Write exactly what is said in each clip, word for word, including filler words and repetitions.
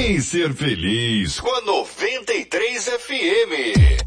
Vem ser feliz com a noventa e três F M.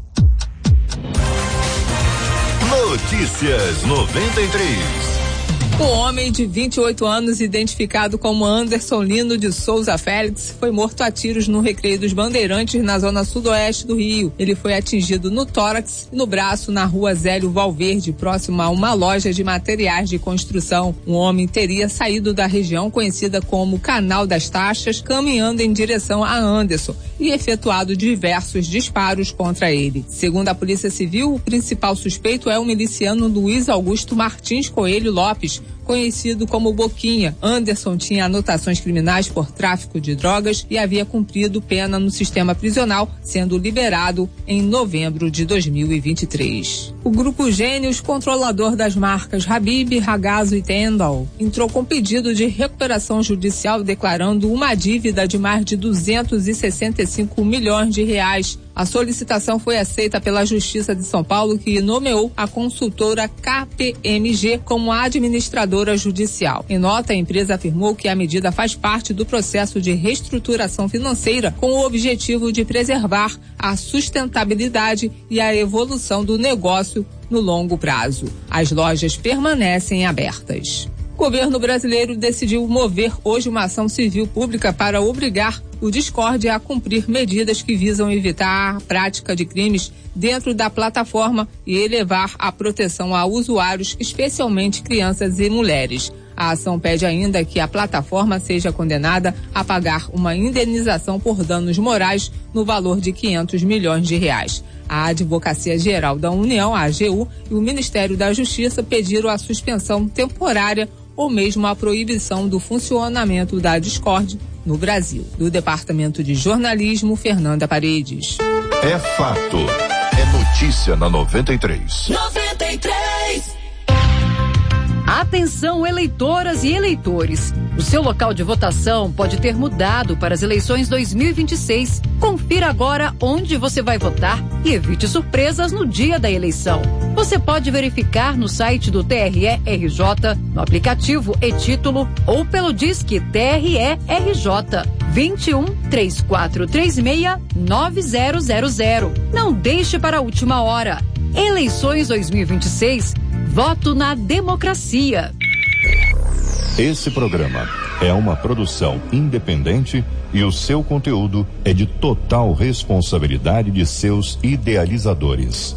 Notícias noventa e três. O homem de vinte e oito anos, identificado como Anderson Lino de Souza Félix, foi morto a tiros no Recreio dos Bandeirantes, na zona sudoeste do Rio. Ele foi atingido no tórax e no braço na rua Zélio Valverde, próximo a uma loja de materiais de construção. O homem teria saído da região conhecida como Canal das Taxas, caminhando em direção a Anderson e efetuado diversos disparos contra ele. Segundo a Polícia Civil, o principal suspeito é o miliciano Luiz Augusto Martins Coelho Lopes, conhecido como Boquinha. Anderson tinha anotações criminais por tráfico de drogas e havia cumprido pena no sistema prisional, sendo liberado em novembro de dois mil e vinte e três. O Grupo Gênios, controlador das marcas Habib, Ragazzo e Tendal, entrou com pedido de recuperação judicial declarando uma dívida de mais de duzentos e sessenta e cinco milhões de reais. A solicitação foi aceita pela Justiça de São Paulo, que nomeou a consultora K P M G como administradora judicial. Em nota, a empresa afirmou que a medida faz parte do processo de reestruturação financeira com o objetivo de preservar a sustentabilidade e a evolução do negócio no longo prazo. As lojas permanecem abertas. O governo brasileiro decidiu mover hoje uma ação civil pública para obrigar o Discord a cumprir medidas que visam evitar a prática de crimes dentro da plataforma e elevar a proteção a usuários, especialmente crianças e mulheres. A ação pede ainda que a plataforma seja condenada a pagar uma indenização por danos morais no valor de quinhentos milhões de reais. A Advocacia Geral da União, a AGU, e o Ministério da Justiça pediram a suspensão temporária ou mesmo a proibição do funcionamento da Discord no Brasil. Do Departamento de Jornalismo, Fernanda Paredes. É fato. É notícia na noventa e três. noventa e três. Atenção, eleitoras e eleitores. O seu local de votação pode ter mudado para as eleições dois mil e vinte e seis. Confira agora onde você vai votar e evite surpresas no dia da eleição. Você pode verificar no site do T R E R J, no aplicativo e-Título ou pelo Disque T R E R J vinte e um, três quatro três seis, nove zero zero zero. Não deixe para a última hora. Eleições dois mil e vinte e seis. Voto na democracia. Esse programa é uma produção independente e o seu conteúdo é de total responsabilidade de seus idealizadores.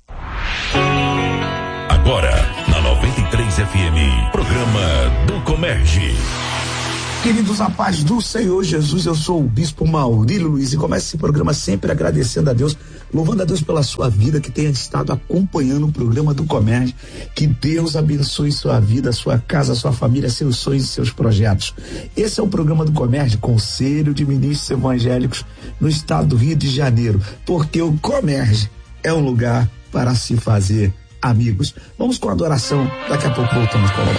Agora, na noventa e três F M, programa do Comerge. Queridos, a paz do Senhor Jesus, eu sou o Bispo Maurílio Luiz e começo esse programa sempre agradecendo a Deus, louvando a Deus pela sua vida que tenha estado acompanhando o programa do Comerge. Que Deus abençoe sua vida, sua casa, sua família, seus sonhos e seus projetos. Esse é o programa do Comerge, Conselho de Ministros Evangélicos no estado do Rio de Janeiro, porque o Comerge é um lugar para se fazer amigos. Vamos com a adoração, daqui a pouco voltamos com a